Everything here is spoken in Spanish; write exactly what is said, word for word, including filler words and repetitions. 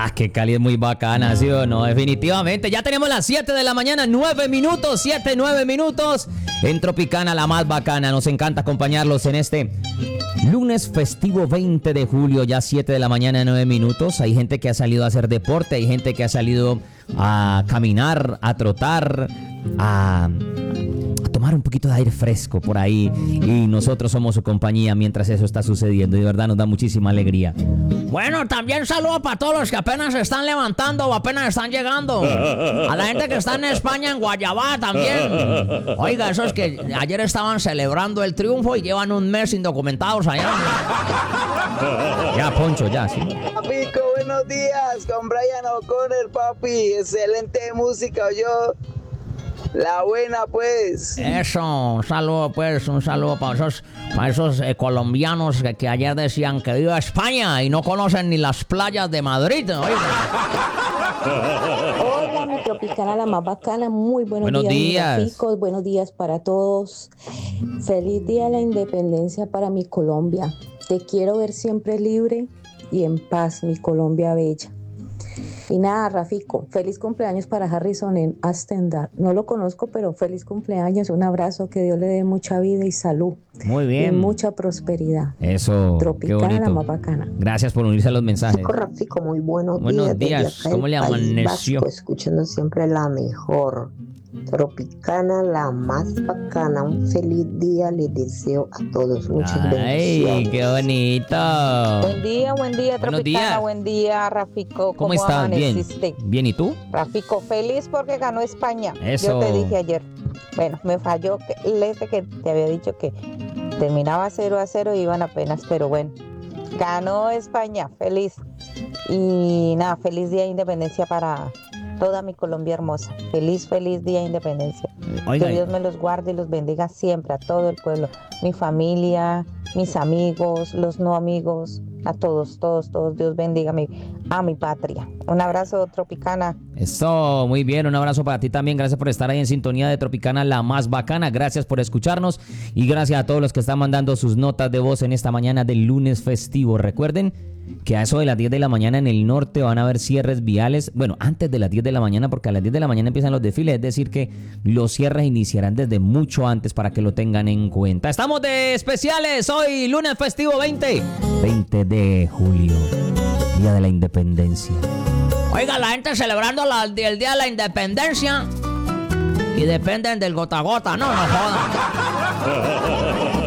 Ah, que Cali es muy bacana, ¿sí o no? Definitivamente. Ya tenemos las siete de la mañana, nueve minutos, siete, nueve minutos. En Tropicana, la más bacana. Nos encanta acompañarlos en este lunes festivo veinte de julio, ya siete de la mañana, nueve minutos. Hay gente que ha salido a hacer deporte, hay gente que ha salido a caminar, a trotar, a... tomar un poquito de aire fresco por ahí, y nosotros somos su compañía mientras eso está sucediendo, y de verdad nos da muchísima alegría. Bueno, también saludo para todos los que apenas se están levantando o apenas están llegando. A la gente que está en España, en Guayabá también. Oiga, esos que ayer estaban celebrando el triunfo y llevan un mes indocumentados allá. Ya, Poncho, ya, sí. Papico, buenos días, con Brian O'Connor, papi. Excelente música, yo. La buena, pues. Eso, un saludo, pues, un saludo para esos, para esos eh, colombianos que, que ayer decían que viva España y no conocen ni las playas de Madrid, ¿no? Hola, mi Tropicana, la más bacana. Muy buenos, buenos días, días. Graficos, buenos días para todos. Feliz día de la independencia para mi Colombia. Te quiero ver siempre libre y en paz, mi Colombia bella. Y nada, Rafico, feliz cumpleaños para Harrison en Astendar. No lo conozco, pero feliz cumpleaños. Un abrazo, que Dios le dé mucha vida y salud. Muy bien. Y mucha prosperidad. Eso, Tropicana, qué bonito. La más bacana. Gracias por unirse a los mensajes. Rafico, Rafico, muy buenos, buenos días. días. ¿Cómo le amaneció? Vasco, escuchando siempre la mejor. Tropicana, la más bacana. Un feliz día les deseo a todos. Muchas Ay, bendiciones. qué bonito. Buen día, buen día, Buenos Tropicana, días. buen día, Rafico. ¿Cómo, ¿Cómo estás? Bien. amaneciste? Bien, ¿y tú? Rafico, feliz porque ganó España. Eso. Yo te dije ayer. Bueno, me falló que, ese que te había dicho que terminaba cero a cero y iban apenas, pero bueno. Ganó España, feliz. Y nada, feliz día de independencia para toda mi Colombia hermosa. Feliz, feliz día de independencia. Oiga, Que Dios me los guarde y los bendiga siempre a todo el pueblo, mi familia, mis amigos, los no amigos, a todos, todos, todos. Dios bendiga a mi, a mi patria. Un abrazo, Tropicana. eso, muy bien, un abrazo para ti también. Gracias por estar ahí en sintonía de Tropicana, la más bacana. Gracias por escucharnos y gracias a todos los que están mandando sus notas de voz en esta mañana del lunes festivo. Recuerden que a eso de las diez de la mañana en el norte van a haber cierres viales. Bueno, antes de las diez de la mañana, porque a las diez de la mañana empiezan los desfiles, es decir que los cierres iniciarán desde mucho antes para que lo tengan en cuenta. Estamos de especiales hoy, lunes festivo veinte, veinte de julio, Día de la Independencia. Oiga, la gente celebrando la, el Día de la Independencia y dependen del gota a gota, no, no jodan.